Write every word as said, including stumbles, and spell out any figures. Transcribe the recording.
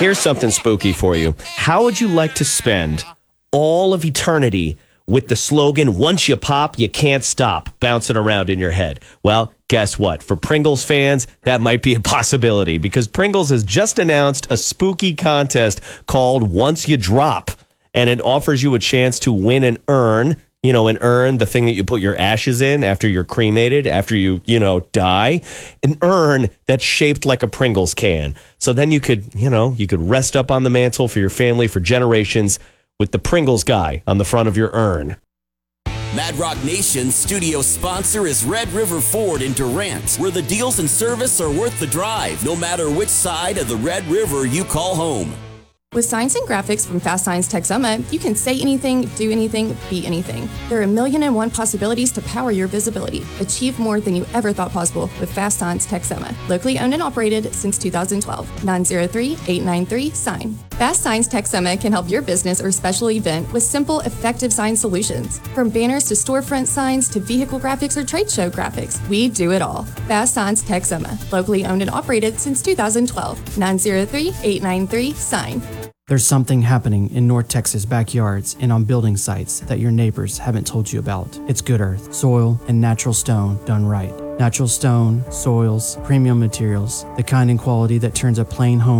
Here's something spooky for you. How would you like to spend all of eternity with the slogan, once you pop, you can't stop, bouncing around in your head? Well, guess what? For Pringles fans, that might be a possibility because Pringles has just announced a spooky contest called Once You Drop, and it offers you a chance to win an urn. You know, an urn, the thing that you put your ashes in after you're cremated, after you, you know, die. An urn that's shaped like a Pringles can. So then you could, you know, you could rest up on the mantle for your family for generations with the Pringles guy on the front of your urn. Mad Rock Nation's studio sponsor is Red River Ford in Durant, where the deals and service are worth the drive, no matter which side of the Red River you call home. With Signs and Graphics from Fast Signs Texoma, you can say anything, do anything, be anything. There are a million and one possibilities to power your visibility. Achieve more than you ever thought possible with Fast Signs Texoma. Locally owned and operated since two thousand twelve. nine zero three, eight nine three, S I G N. Fast Signs Texoma can help your business or special event with simple, effective sign solutions. From banners to storefront signs to vehicle graphics or trade show graphics, we do it all. Fast Signs Texoma. Locally owned and operated since two thousand twelve. nine zero three, eight nine three, S I G N. There's something happening in North Texas backyards and on building sites that your neighbors haven't told you about. It's good earth, soil, and natural stone done right. Natural stone, soils, premium materials, the kind and quality that turns a plain home